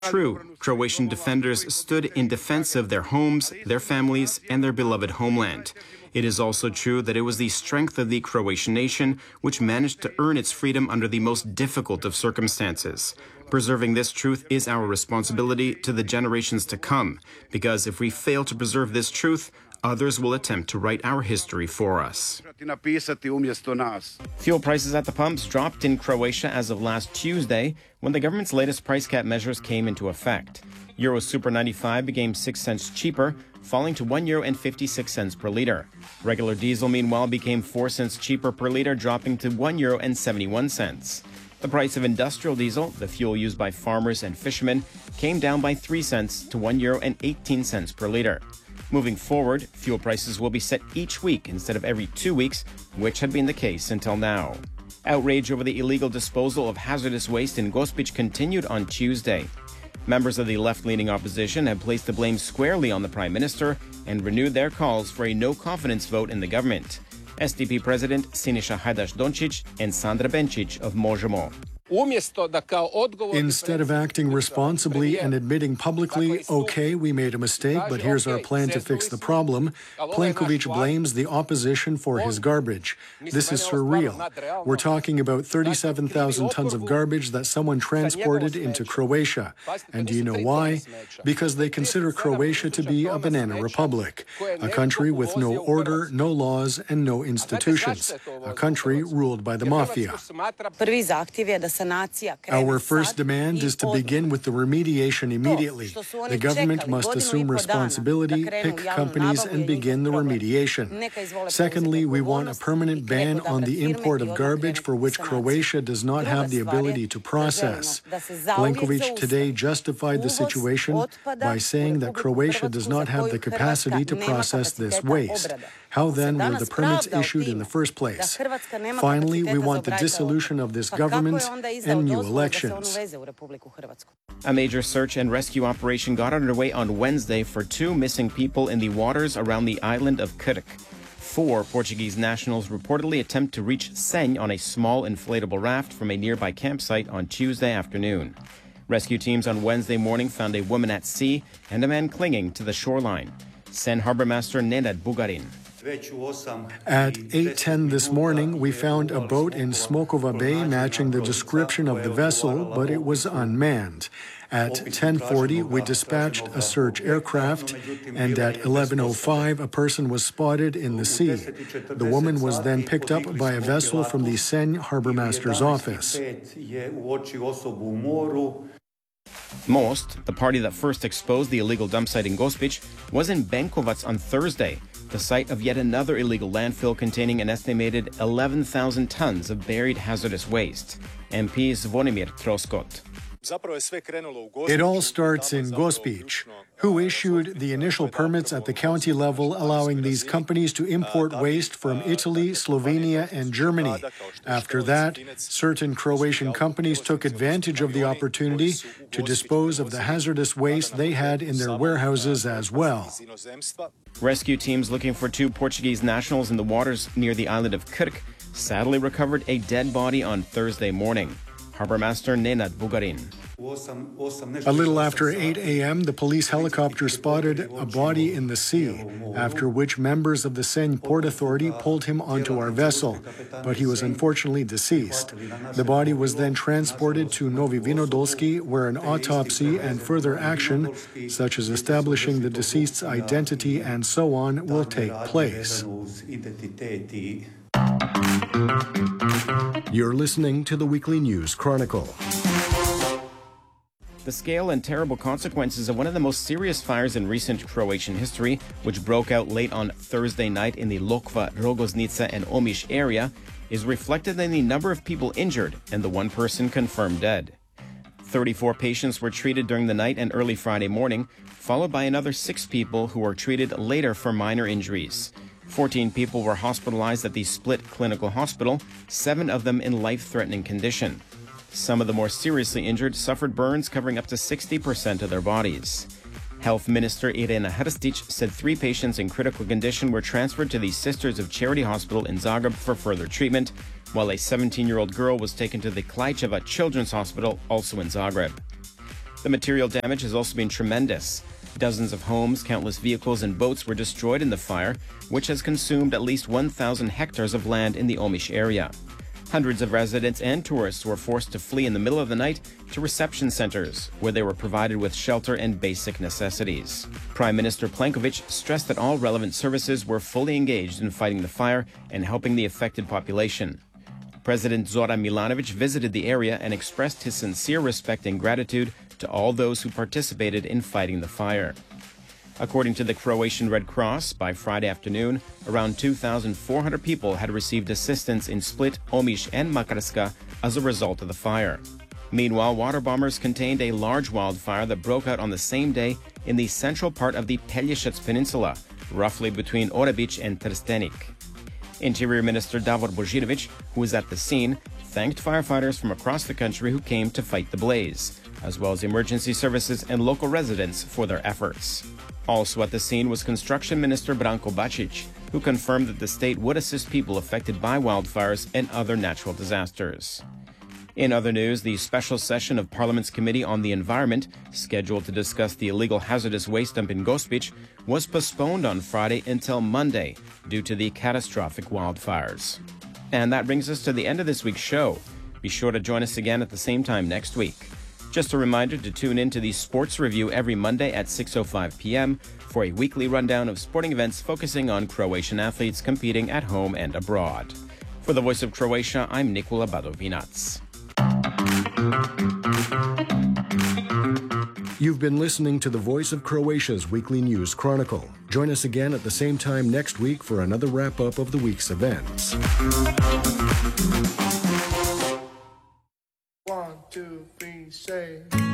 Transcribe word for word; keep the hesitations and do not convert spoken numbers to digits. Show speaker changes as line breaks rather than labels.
True, Croatian defenders stood in defense of their homes, their families, and their beloved homeland. It is also true that it was the strength of the Croatian nation which managed to earn its freedom under the most difficult of circumstances. Preserving this truth is our responsibility to the generations to come, because if we fail to preserve this truth, others will attempt to write our history for us. Fuel prices at the pumps dropped in Croatia as of last Tuesday, when the government's latest price cap measures came into effect. Euro Super ninety-five became six cents cheaper, falling to one euro and fifty-six cents per liter. Regular diesel, meanwhile, became four cents cheaper per liter, dropping to one euro and seventy-one cents. The price of industrial diesel, the fuel used by farmers and fishermen, came down by three cents to one euro and eighteen cents per liter. Moving forward, fuel prices will be set each week instead of every two weeks, which had been the case until now. Outrage over the illegal disposal of hazardous waste in Gospić continued on Tuesday. Members of the left-leaning opposition have placed the blame squarely on the Prime Minister and renewed their calls for a no-confidence vote in the government. S D P President Siniša Hajdaš-Dončić and Sandra Benčić of Možemo.
Instead of acting responsibly and admitting publicly, okay, we made a mistake, but here's our plan to fix the problem, Plenković blames the opposition for his garbage. This is surreal. We're talking about thirty-seven thousand tons of garbage that someone transported into Croatia. And do you know why? Because they consider Croatia to be a banana republic, a country with no order, no laws, and no institutions, a country ruled by the mafia. Our first demand is to begin with the remediation immediately. The government must assume responsibility, pick companies, and begin the remediation. Secondly, we want a permanent ban on the import of garbage for which Croatia does not have the ability to process. Plenković today justified the situation by saying that Croatia does not have the capacity to process this waste. How then were the permits issued in the first place? Finally, we want the dissolution of this government and new elections.
A major search and rescue operation got underway on Wednesday for two missing people in the waters around the island of Krk. Four Portuguese nationals reportedly attempt to reach Senj on a small inflatable raft from a nearby campsite on Tuesday afternoon. Rescue teams on Wednesday morning found a woman at sea and a man clinging to the shoreline. Sen Harbor Master Nenad Bugarin.
At eight ten this morning, we found a boat in Smokova Bay matching the description of the vessel, but it was unmanned. At ten forty, we dispatched a search aircraft, and at eleven oh five, a person was spotted in the sea. The woman was then picked up by a vessel from the Senj Harbor Master's office.
Most, the party that first exposed the illegal dump site in Gospić, was in Benkovac on Thursday, the site of yet another illegal landfill containing an estimated eleven thousand tons of buried hazardous waste. M P Zvonimir Troskot.
It all starts in Gospić, who issued the initial permits at the county level allowing these companies to import waste from Italy, Slovenia, and Germany. After that, certain Croatian companies took advantage of the opportunity to dispose of the hazardous waste they had in their warehouses as well.
Rescue teams looking for two Portuguese nationals in the waters near the island of Krk sadly recovered a dead body on Thursday morning. Harbor Master Nenad Bugarin.
A little after eight a m, the police helicopter spotted a body in the sea, after which members of the Senj Port Authority pulled him onto our vessel, but he was unfortunately deceased. The body was then transported to Novi Vinodolski, where an autopsy and further action, such as establishing the deceased's identity and so on, will take place.
You're listening to the Weekly News Chronicle.
The scale and terrible consequences of one of the most serious fires in recent Croatian history, which broke out late on Thursday night in the Lokva, Rogoznica, and Omiš area, is reflected in the number of people injured and the one person confirmed dead. thirty-four patients were treated during the night and early Friday morning, followed by another six people who were treated later for minor injuries. fourteen people were hospitalized at the Split Clinical Hospital, seven of them in life-threatening condition. Some of the more seriously injured suffered burns covering up to sixty percent of their bodies. Health Minister Irena Hrstić said three patients in critical condition were transferred to the Sisters of Charity Hospital in Zagreb for further treatment, while a seventeen-year-old girl was taken to the Klaicheva Children's Hospital, also in Zagreb. The material damage has also been tremendous. Dozens of homes, countless vehicles, and boats were destroyed in the fire, which has consumed at least one thousand hectares of land in the Omish area. Hundreds of residents and tourists were forced to flee in the middle of the night to reception centers, where they were provided with shelter and basic necessities. Prime Minister Plenković stressed that all relevant services were fully engaged in fighting the fire and helping the affected population. President Zoran Milanović visited the area and expressed his sincere respect and gratitude to all those who participated in fighting the fire. According to the Croatian Red Cross, by Friday afternoon, around two thousand four hundred people had received assistance in Split, Omiš, and Makarska as a result of the fire. Meanwhile, water bombers contained a large wildfire that broke out on the same day in the central part of the Pelješac Peninsula, roughly between Orebić and Trstenik. Interior Minister Davor Božinović, who was at the scene, thanked firefighters from across the country who came to fight the blaze, as well as emergency services and local residents for their efforts. Also at the scene was Construction Minister Branko Bačić, who confirmed that the state would assist people affected by wildfires and other natural disasters. In other news, the special session of Parliament's Committee on the Environment, scheduled to discuss the illegal hazardous waste dump in Gospić, was postponed on Friday until Monday due to the catastrophic wildfires. And that brings us to the end of this week's show. Be sure to join us again at the same time next week. Just a reminder to tune in to the Sports Review every Monday at six oh five p.m. for a weekly rundown of sporting events focusing on Croatian athletes competing at home and abroad. For the Voice of Croatia, I'm Nikola Badovinac.
You've been listening to the Voice of Croatia's Weekly News Chronicle. Join us again at the same time next week for another wrap-up of the week's events.
One, two, three, say...